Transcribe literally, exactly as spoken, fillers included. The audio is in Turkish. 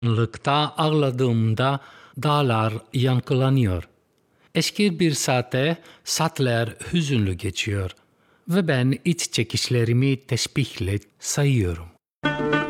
Karanlıkta ağladığımda dağlar yankılanıyor. Eski bir saate saatler hüzünlü geçiyor ve ben iç çekişlerimi tesbihle sayıyorum.